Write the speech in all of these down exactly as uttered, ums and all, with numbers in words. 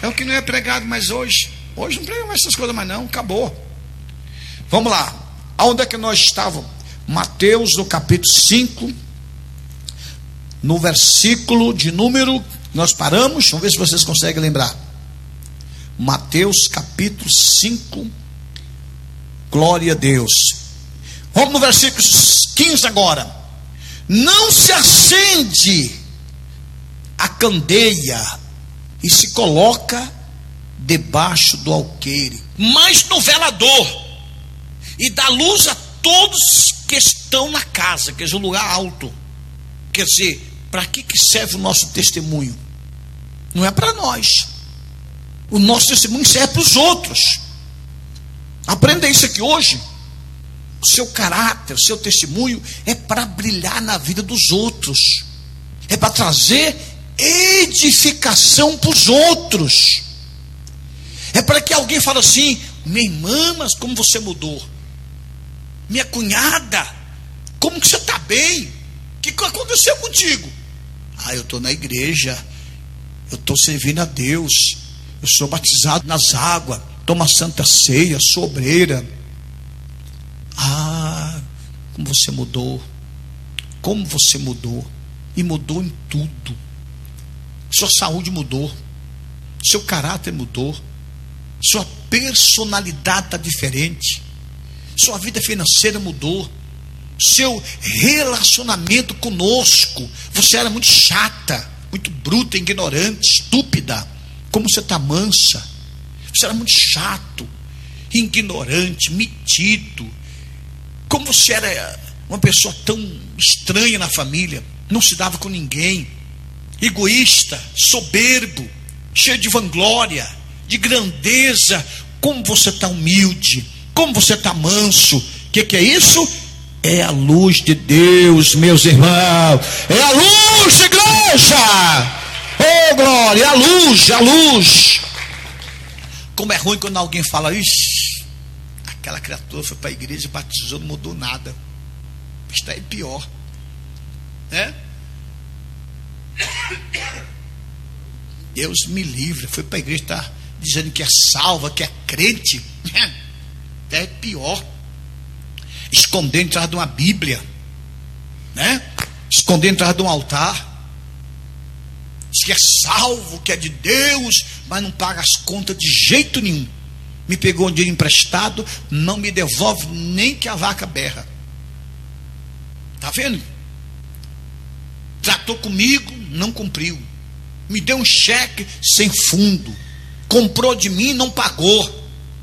É o que não é pregado mais hoje. Hoje não prega mais essas coisas mais não, acabou. Vamos lá, aonde é que nós estávamos? Mateus no capítulo cinco, no versículo de número, nós paramos, vamos ver se vocês conseguem lembrar. Mateus capítulo cinco, glória a Deus. Vamos no versículo quinze agora. Não se acende a candeia e se coloca debaixo do alqueire, mas no velador, e dá luz a todos que estão na casa, quer dizer, um lugar alto. Quer dizer, para que, que serve o nosso testemunho? Não é para nós. O nosso testemunho serve para os outros. Aprenda isso aqui hoje. O seu caráter, o seu testemunho é para brilhar na vida dos outros, é para trazer edificação para os outros, é para que alguém fale assim: minha irmã, mas como você mudou? Minha cunhada, como que você está bem? O que aconteceu contigo? Ah, eu estou na igreja, eu estou servindo a Deus, eu sou batizado nas águas, tomo a santa ceia, sou obreira. Ah, como você mudou, como você mudou, e mudou em tudo. Sua saúde mudou, seu caráter mudou, sua personalidade está diferente, sua vida financeira mudou, seu relacionamento conosco, você era muito chata, muito bruta, ignorante, estúpida. Como você está mansa, você era muito chato, ignorante, metido. Como você era uma pessoa tão estranha na família, não se dava com ninguém, egoísta, soberbo, cheio de vanglória, de grandeza. Como você está humilde, como você está manso. O que, que é isso? É a luz de Deus, meus irmãos. É a luz, igreja. Oh glória, a luz, a luz. Como é ruim quando alguém fala: ixi, aquela criatura foi para a igreja e batizou, não mudou nada. Está aí pior, né? Deus me livre, foi para a igreja, está dizendo que é salva, que é crente. É pior. Escondendo atrás de uma Bíblia, né? Escondendo atrás de um altar. Diz que é salvo, que é de Deus, mas não paga as contas de jeito nenhum. Me pegou um dinheiro emprestado, não me devolve nem que a vaca berra. Está vendo? Tratou comigo, não cumpriu. Me deu um cheque sem fundo. Comprou de mim, não pagou.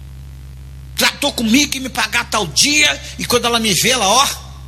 Tratou comigo que me pagar tal dia, e quando ela me vê, ela, ó,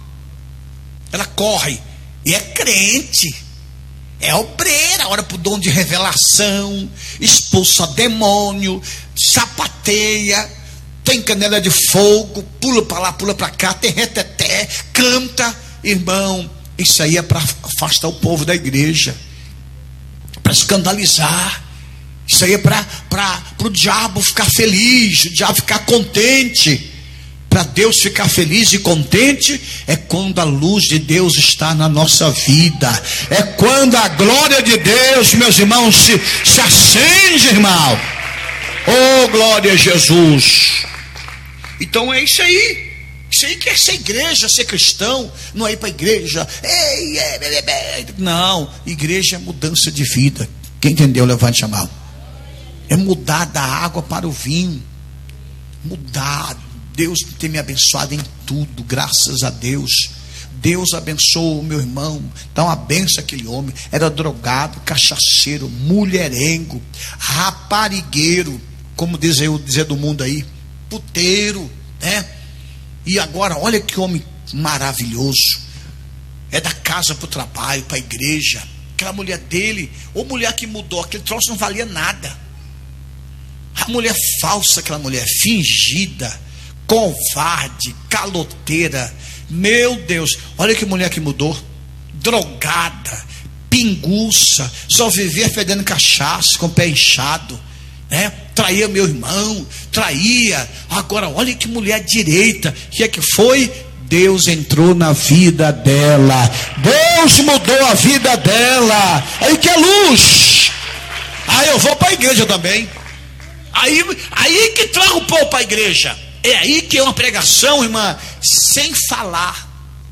ela corre. E é crente, é obreira, ora para o dom de revelação, expulsa demônio, sapateia, tem canela de fogo, pula para lá, pula para cá, tem reteté, canta. Irmão, isso aí é para afastar o povo da igreja, para escandalizar. Isso aí é para o diabo ficar feliz, o diabo ficar contente. Para Deus ficar feliz e contente é quando a luz de Deus está na nossa vida, é quando a glória de Deus, meus irmãos, se, se acende, irmão. Oh glória a Jesus. Então é isso aí. Isso aí que é ser igreja, ser cristão. Não é ir para a igreja, ei, ei, ei, ei. Não, igreja é mudança de vida. Quem entendeu, levante a mão. É mudar da água para o vinho. Mudar. Deus tem me abençoado em tudo, graças a Deus. Deus abençoou o meu irmão. Dá uma benção aquele homem. Era drogado, cachaceiro, mulherengo, raparigueiro, como dizer o dizer do mundo aí, puteiro, né? E agora, olha que homem maravilhoso. É da casa para o trabalho, para a igreja. Aquela mulher dele, ou mulher que mudou, aquele troço não valia nada. A mulher falsa, aquela mulher fingida, covarde, caloteira. Meu Deus, olha que mulher que mudou. Drogada, pinguça, só vivia fedendo cachaça, com o pé inchado, né? Traía meu irmão, traía. Agora olha que mulher direita. O que é que foi? Deus entrou na vida dela. Deus mudou a vida dela. Aí que é luz. Aí eu vou para a igreja também. Aí, aí que trago o povo para a igreja. É aí que é uma pregação, irmã, sem falar.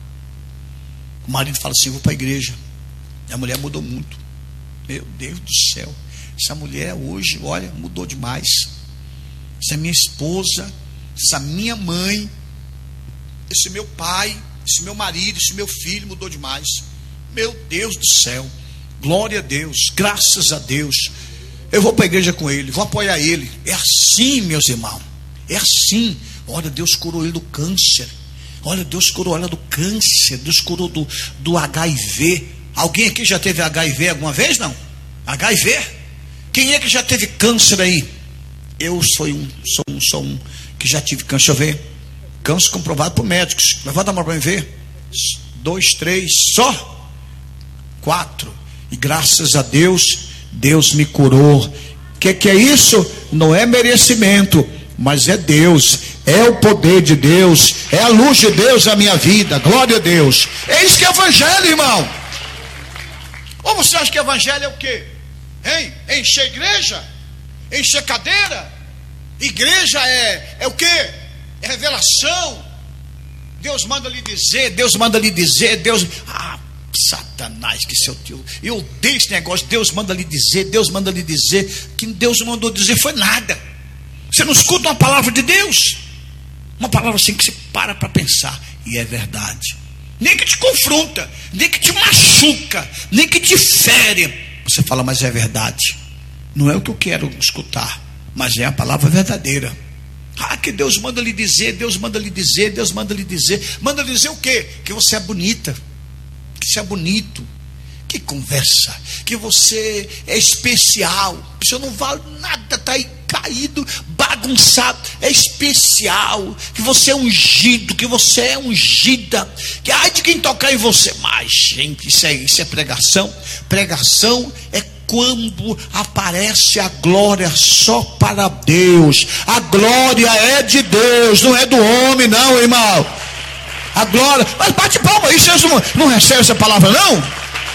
O marido fala assim: vou para a igreja. E a mulher mudou muito. Meu Deus do céu, essa mulher hoje, olha, mudou demais. Essa minha esposa, essa minha mãe, esse meu pai, esse meu marido, esse meu filho mudou demais. Meu Deus do céu, glória a Deus, graças a Deus. Eu vou para a igreja com ele, vou apoiar ele. É assim, meus irmãos, é assim. Olha, Deus curou ele do câncer. Olha, Deus curou ela do câncer. Deus curou do, do H I V. Alguém aqui já teve H I V alguma vez? Não? H I V? Quem é que já teve câncer aí? Eu sou um, sou um, sou um que já tive câncer. Deixa eu ver. Câncer comprovado por médicos. Levanta a mão para mim ver. Dois, três, só quatro. E graças a Deus, Deus me curou. O que, que é isso? Não é merecimento, mas é Deus, é o poder de Deus, é a luz de Deus na minha vida. Glória a Deus. É isso que é evangelho, irmão. Ou você acha que evangelho é o quê? Hein? Encher igreja? Encher cadeira? Igreja é, é o quê? É revelação. Deus manda lhe dizer, Deus manda lhe dizer, Deus... Ah, Satanás, que seu tio, eu odeio esse negócio. Deus manda lhe dizer, Deus manda lhe dizer. Que Deus mandou dizer foi nada. Você não escuta uma palavra de Deus, uma palavra assim que você para para pensar, e é verdade. Nem que te confronta, nem que te machuca, nem que te fere. Você fala, mas é verdade. Não é o que eu quero escutar, mas é a palavra verdadeira. Ah, que Deus manda lhe dizer, Deus manda lhe dizer, Deus manda lhe dizer. Manda lhe dizer o quê? Que você é bonita, que você é bonito. Que conversa, que você é especial. Você não vale nada, está aí caído, bagunçado. É especial, que você é ungido, que você é ungida. Que ai de quem tocar em você. Mas, gente, isso é, isso é pregação. Pregação é quando aparece a glória só para Deus. A glória é de Deus, não é do homem, não, irmão. A glória, mas bate palma, isso não, não recebe essa palavra, não?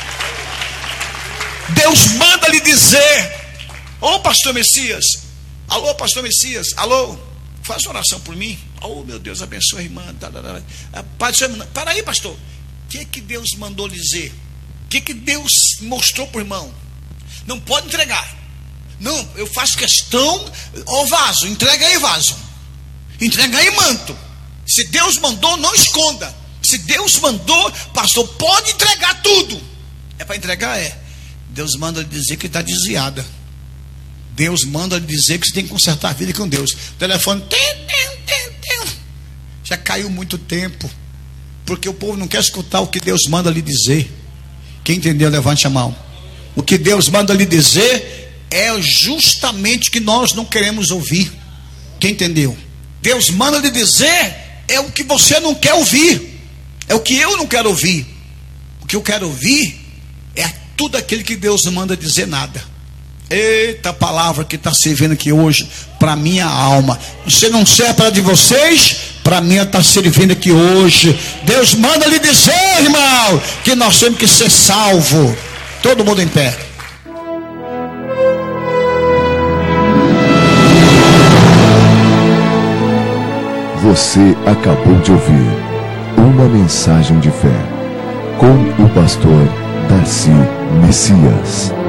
Deus manda lhe dizer: ô pastor Messias, alô pastor Messias, alô, faz uma oração por mim. Oh meu Deus, abençoe a irmã. Para aí, pastor, o que que Deus mandou lhe dizer? O que que Deus mostrou para o irmão? Não pode entregar. Não, eu faço questão. Ó vaso, entrega aí vaso, entrega aí manto. Se Deus mandou, não esconda. Se Deus mandou, pastor, pode entregar tudo. É para entregar? É. Deus manda lhe dizer que está desviada. Deus manda lhe dizer que você tem que consertar a vida com Deus. O telefone tem, tem, tem, tem. Já caiu muito tempo, porque o povo não quer escutar o que Deus manda lhe dizer. Quem entendeu, levante a mão. O que Deus manda lhe dizer é justamente o que nós não queremos ouvir. Quem entendeu? Deus manda lhe dizer é o que você não quer ouvir, é o que eu não quero ouvir. O que eu quero ouvir é tudo aquilo que Deus não manda dizer nada. Eita palavra que está servindo aqui hoje para minha alma. Você não serve para de vocês, para mim está servindo aqui hoje. Deus manda lhe dizer, irmão, que nós temos que ser salvo. Todo mundo em pé. Você acabou de ouvir uma mensagem de fé com o pastor Darcy Messias.